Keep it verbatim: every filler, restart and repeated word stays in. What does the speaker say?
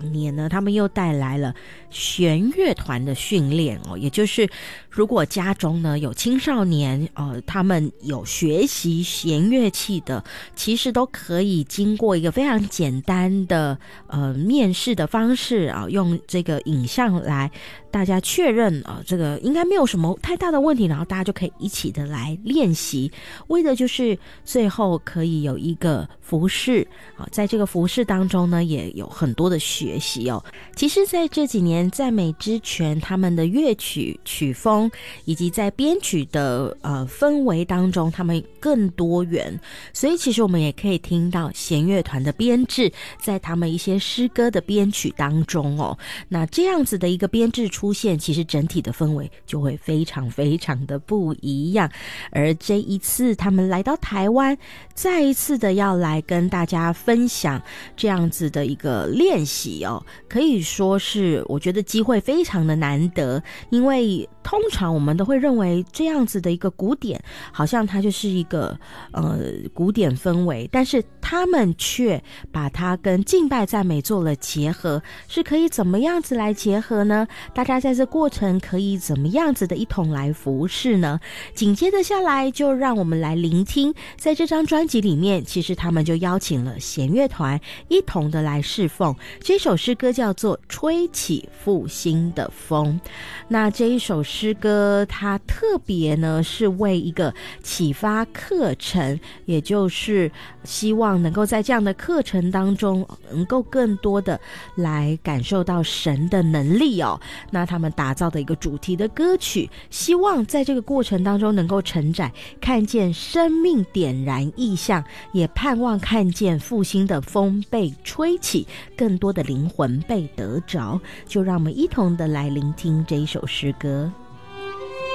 年呢，他们又带来了弦乐团的训练哦，也就是如果家中呢有青少年呃，他们有学习弦乐器的，其实都可以经过一个非常简单的呃面试的方式啊，用这个影像来大家确认啊，这个应该没有什么太大的问题，然后大家就可以一起的来练习，为的就是最后可以有一个服饰啊，在这个服饰当中呢，也有很多的学习哦。其实在这几年赞美之泉他们的乐曲曲风以及在编曲的呃氛围当中，他们更多元，所以其实我们也可以听到弦乐团的编制在他们一些诗歌的编曲当中哦。那这样子的一个编制出现，其实整体的氛围就会非常非常的不一样。而这一次他们来到台湾，再一次的要来跟大家分享这样子的一个练习哦，可以说是我觉得机会非常的难得，因为通常我们都会认为这样子的一个古典好像它就是一个呃古典氛围，但是他们却把它跟敬拜赞美做了结合，是可以怎么样子来结合呢？大家在这过程可以怎么样子的一同来服侍呢？紧接着下来就让我们来聆听，在这张专辑里面，其实他们就邀请了弦乐团一同的来侍奉。这首诗歌叫做《吹起复兴的风》。那这一首诗歌它特别呢是为一个启发课程，也就是希望能够在这样的课程当中能够更多的来感受到神的能力哦。那他们打造的一个主题的歌曲，希望在这个过程当中能够承载，看见生命点燃意象，也盼望看见复兴的风被吹起，更多的灵魂被得着。就让我们一同的来聆听这一首诗歌。